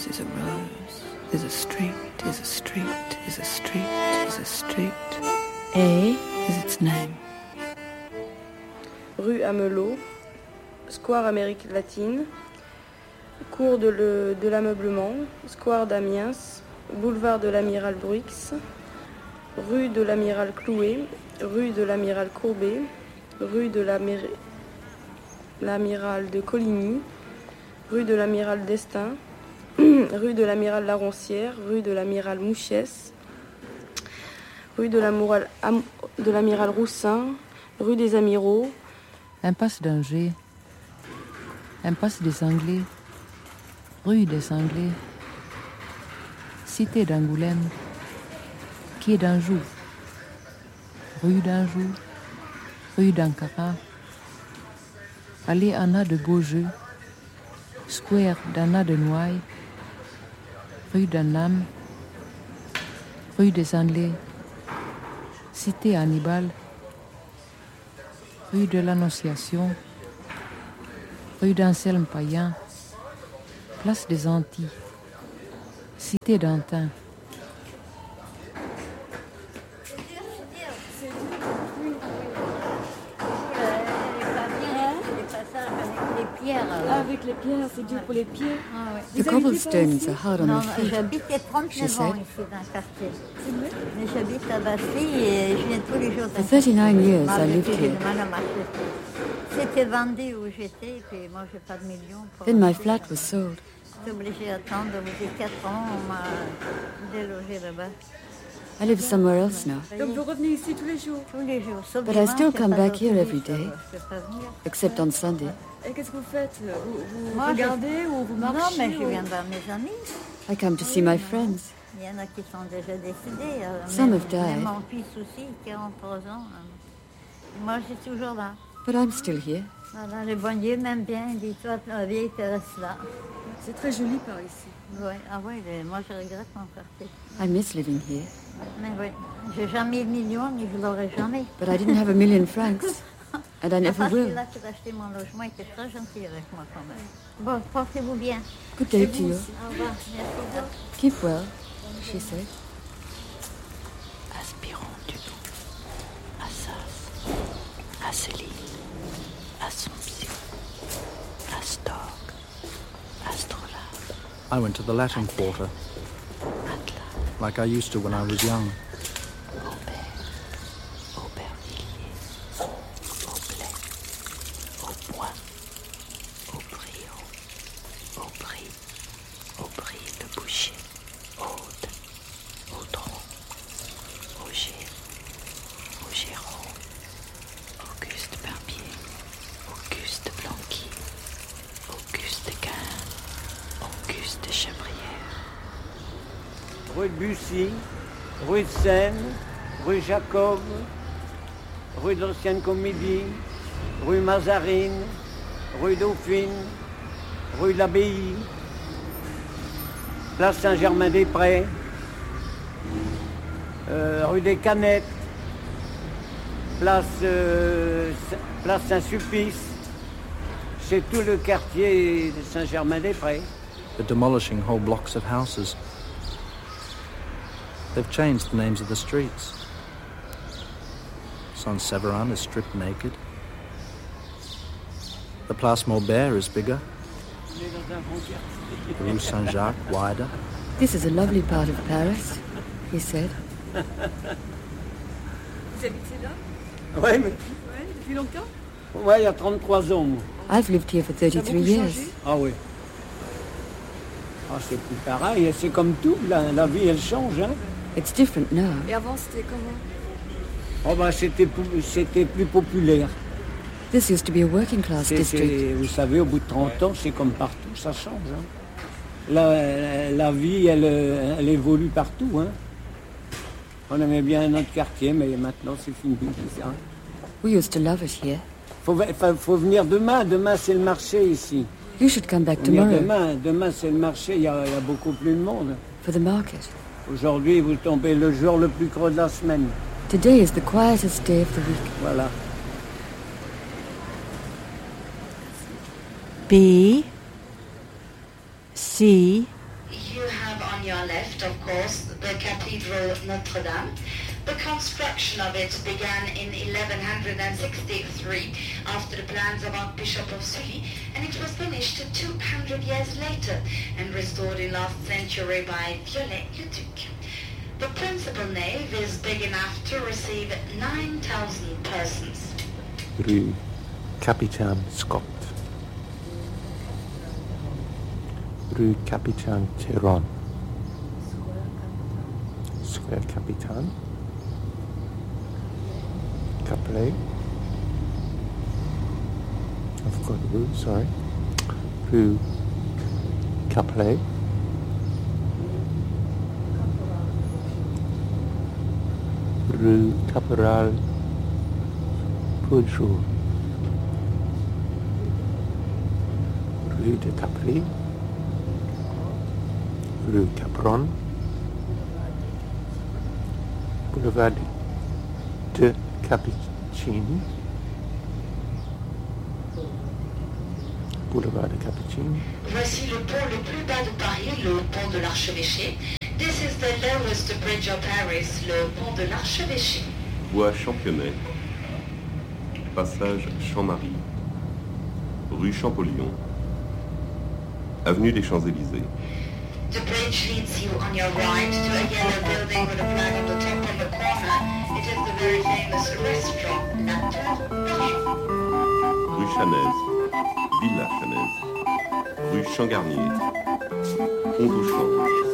rose is a rose, is a street, is a street, is a street, is a street. A is its name. Rue Amelot, Square Amérique latine, Cours de l'Ameublement, Square d'Amiens, Boulevard de l'Amiral Bruix, Rue de l'Amiral Clouet, Rue de l'Amiral Courbet, Rue de l'Amiral de Coligny, Rue de l'Amiral d'Estaing, Rue de l'Amiral Laroncière, Rue de l'Amiral Mouchès, Rue de l'Amiral Roussin, Rue des Amiraux, Impasse d'Angers, Impasse des Anglais, Rue des Anglais, Cité d'Angoulême, Quai d'Anjou, Rue d'Anjou, Rue d'Ankara, Allée Anna de Beaujeu, Square d'Anna de Noailles, Rue d'Annam, Rue des Anglais, Cité Hannibal, Rue de l'Annonciation, Rue d'Anselme Payen, Place des Antilles, Cité d'Antin. Avec les pierres, c'est dur pour les pieds. Ah, ouais. The cobblestones are hard on the feet. J'habitais 39 ans ici dans le quartier. Mais j'habite à Bastille et je viens tous les jours. For 39 years, I lived J'ai here. du mal à marcher. C'était vendu où j'étais, puis moi j'ai pas de millions. Then my flat was sold. J'étais obligée d'attendre, au bout de 4 ans, on m'a délogé là-bas. I live somewhere else now, Donc vous revenez ici tous les jours. Tous les jours, sauf but I dimanche, still c'est come pas back here every d'autobus, day, je peux pas venir. except on Sunday. Et qu'est-ce que vous faites? Vous Moi, regardez ou vous marchez? Non, mais je ou- viens voir mes amis. I come to see my friends. Il y en a qui sont déjà décédés. Some même, have died. même mon fils aussi, 43 ans. Moi, je suis toujours là. But I'm still here. Voilà, le bon Dieu m'aime bien. Il dit, toi, la vieille, tu restes là. C'est très joli par ici. Ouais. Ah oui, moi, je regrette mon quartier. I miss living here. Mais oui, j'ai jamais de millions, ni je l'aurai jamais. But I didn't have a million francs, and I never Parce que will. là, tu as acheté mon logement, il était très gentil avec moi quand même. Bon, portez-vous bien. Good day to you. Au revoir. Merci. Keep well, she said. Aspirons du nom. Assas, Asseline, Assomption, Astorg, Astrolabe, I went to the Latin Quarter, Atlas, like I used to when I was young. Aubert, Aubervilliers, Aublet, Aubois, Aubrio, Aubry, Aubry de Boucher, Aude, Audron, Auger, Augeron, Auguste Barbier, Auguste Blanqui, Auguste Quin, Auguste Chabrière. Rue de Bussy, rue de Seine, rue Jacob, rue de l'Ancienne Comédie, rue Mazarine, rue Dauphine, rue de l'Abbaye, place Saint-Germain-des-Prés, rue des Canettes, place Saint-Sulpice, c'est tout le quartier de Saint-Germain-des-Prés. They're demolishing whole blocks of houses. They've changed the names of the streets. Saint-Séverin is stripped naked. The Place Maubert is bigger. The Rue Saint-Jacques wider. This is a lovely part of Paris, he said. Vous habitez là? Oui, mais Ouais, depuis longtemps? ouais, il y a 33 ans. Moi. I've lived here for 33 years. Ah oui. Ah, c'est plus pareil, c'est comme tout, la vie elle change. Hein. It's different now. Et avant, c'était comment? Oh, bah, c'était plus populaire. This used to be a working class district. Vous savez, au bout de 30 ans, c'est comme partout, ça change. Hein. La vie, elle évolue partout. Hein. On aimait bien notre quartier, mais maintenant c'est fini. Hein. We used to love it here. Faut venir demain. Demain, c'est le marché ici. You should come back Venir tomorrow demain c'est le marché, il y a beaucoup plus de monde. for the market. Aujourd'hui, vous tombez le jour le plus creux de la semaine. Today is the quietest day of the week. Voilà. B, C, on your left, of course, the Cathedral Notre-Dame. The construction of it began in 1163 after the plans of Archbishop of Sully, and it was finished 200 years later and restored in last century by Viollet-le-Duc. The principal nave is big enough to receive 9,000 persons. Rue Capitaine Scott. Rue Capitaine Théron. Square Capitaine. Caplet. I've got rue, sorry. Rue Caplet. Rue Caporal Poudjour. Rue de Capri. Rue Capron. Boulevard de Cappuccini. Boulevard de Cappuccini. Voici le pont le plus bas de Paris, le pont de l'Archevêché. This is the lowest bridge of Paris, le pont de l'Archevêché. Voie Championnet. Passage Champ-Marie. Rue Champollion. Avenue des Champs-Élysées. The bridge leads you on your right to a yellow building with a flag on the top and the corner. It is the very famous restaurant La Tour d'Argent. Rue Chanaise. Villa Chanaise. Rue Champ-Garnier. Pont-au-Champ.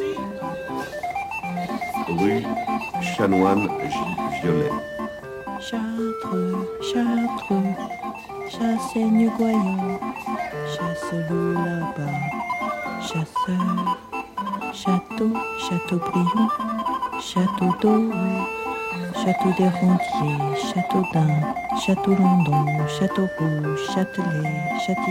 Rue Chanoine Violet. Chartres, Chartres, chassaigne-goyon, chasse-le là-bas, chasseur, château, Châteaubriand, château doré, château des Rondiers, château d'Inde, château London, château rouge, Châtelet, Châtillon.